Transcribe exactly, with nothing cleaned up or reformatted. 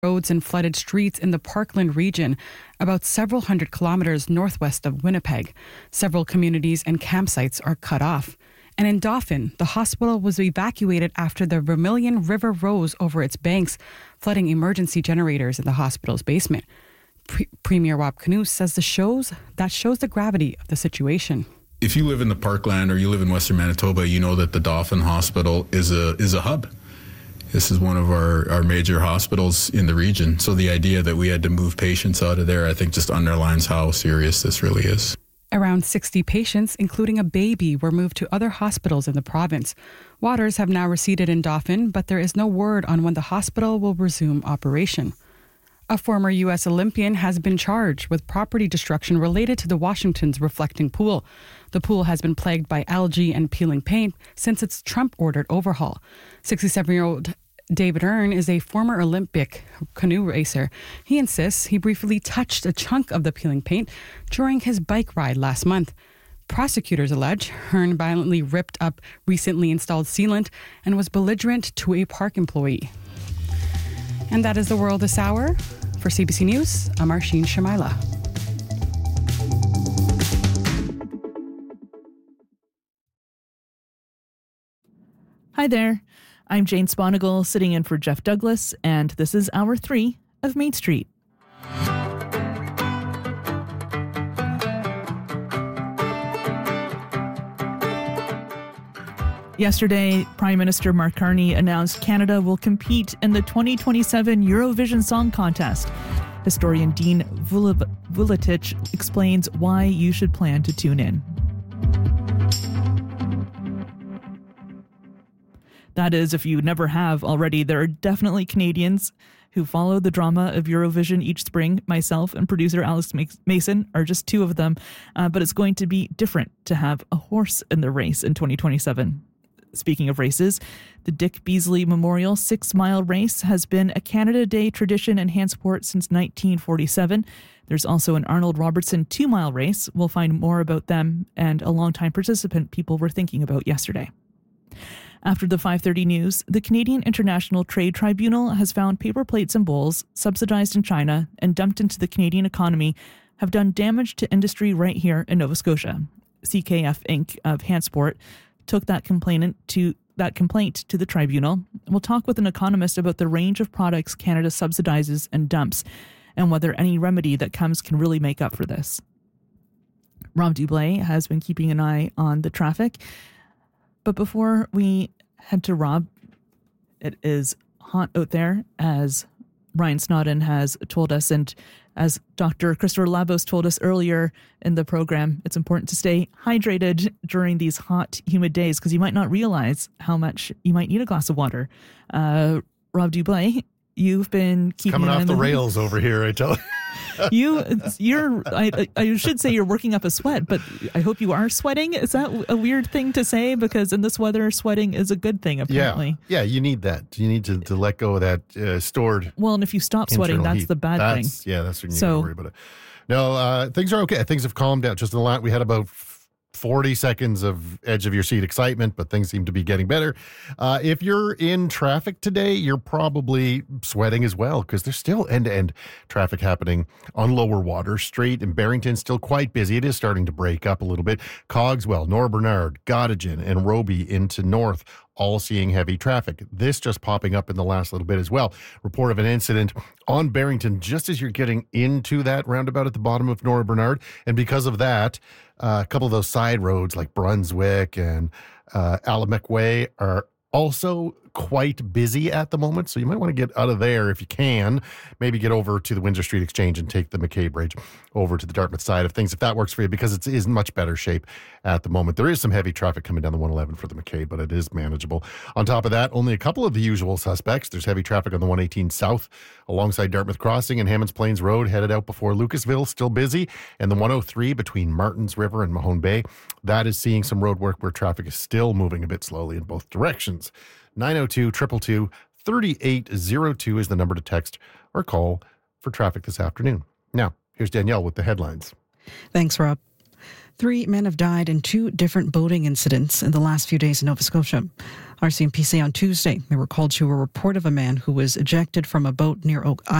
roads and flooded streets in the Parkland region, about several hundred kilometers northwest of Winnipeg. Several communities and campsites are cut off. And in Dauphin, the hospital was evacuated after the Vermilion River rose over its banks, flooding emergency generators in the hospital's basement. Pre- Premier Rob Knuth says the shows that shows the gravity of the situation. If you live in the Parkland or you live in Western Manitoba, you know that the Dauphin Hospital is a is a hub. This is one of our, our major hospitals in the region. So the idea that we had to move patients out of there, I think just underlines how serious this really is. Around sixty patients, including a baby, were moved to other hospitals in the province. Waters have now receded in Dauphin, but there is no word on when the hospital will resume operation. A former U S Olympian has been charged with property destruction related to the Washington's Reflecting Pool. The pool has been plagued by algae and peeling paint since its Trump-ordered overhaul. sixty-seven-year-old David Earn is a former Olympic canoe racer. He insists he briefly touched a chunk of the peeling paint during his bike ride last month. Prosecutors allege Hearn violently ripped up recently installed sealant and was belligerent to a park employee. And that is the world this hour. For C B C News, I'm Arsheen Shamaila. Hi there. I'm Jane Sponigal, sitting in for Jeff Douglas, and this is Hour three of Main Street. Yesterday, Prime Minister Mark Carney announced Canada will compete in the twenty twenty-seven Eurovision Song Contest. Historian Dean Vuletic explains why you should plan to tune in. That is, if you never have already, there are definitely Canadians who follow the drama of Eurovision each spring. Myself and producer Alex Mason are just two of them, uh, but it's going to be different to have a horse in the race in twenty twenty-seven. Speaking of races, the Dick Beasley Memorial six-mile race has been a Canada Day tradition in Hansport since nineteen forty-seven. There's also an Arnold Robertson two-mile race. We'll find more about them and a longtime participant people were thinking about yesterday. After the five thirty news, the Canadian International Trade Tribunal has found paper plates and bowls subsidized in China and dumped into the Canadian economy have done damage to industry right here in Nova Scotia. C K F Incorporated of Hansport took that complainant to that complaint to the tribunal. We'll talk with an economist about the range of products Canada subsidizes and dumps and whether any remedy that comes can really make up for this. Rob Dublé has been keeping an eye on the traffic. But before we head to Rob, it is hot out there, as Ryan Snodden has told us, and as Doctor Christopher Labos told us earlier in the program, it's important to stay hydrated during these hot, humid days because you might not realize how much you might need a glass of water. Uh, Rob Dublé, you've been keeping coming off the, the rails over here, I tell you. You, you're, I, I should say you're working up a sweat, but I hope you are sweating. Is that a weird thing to say? Because in this weather, sweating is a good thing, apparently. Yeah, yeah, you need that. You need to, to let go of that uh, stored. Well, and if you stop sweating, that's heat. the bad that's, thing. Yeah, that's when you so, got to worry about it. No, uh, things are okay. Things have calmed down. Just a lot. We had about forty seconds of edge of your seat excitement, but things seem to be getting better. Uh, if you're in traffic today, you're probably sweating as well because there's still end-to-end traffic happening on Lower Water Street. And Barrington still quite busy. It is starting to break up a little bit. Cogswell, Norbernard, Gottingen, and Roby into North, all seeing heavy traffic. This just popping up in the last little bit as well. Report of an incident on Barrington just as you're getting into that roundabout at the bottom of Nora Bernard. And because of that, uh, a couple of those side roads like Brunswick and uh, Alamek Way are also quite busy at the moment. So you might want to get out of there if you can. Maybe get over to the Windsor Street Exchange and take the McKay Bridge over to the Dartmouth side of things if that works for you, because it is in much better shape at the moment. There is some heavy traffic coming down the one eleven for the McKay, but it is manageable. On top of that, only a couple of the usual suspects. There's heavy traffic on the one eighteen South alongside Dartmouth Crossing and Hammonds Plains Road, headed out before Lucasville, still busy. And the one oh three between Martins River and Mahone Bay, that is seeing some road work where traffic is still moving a bit slowly in both directions. nine oh two, two two two, three eight oh two is the number to text or call for traffic this afternoon. Now, here's Danielle with the headlines. Thanks, Rob. Three men have died in two different boating incidents in the last few days in Nova Scotia. R C M P say on Tuesday they were called to a report of a man who was ejected from a boat near Oak Island.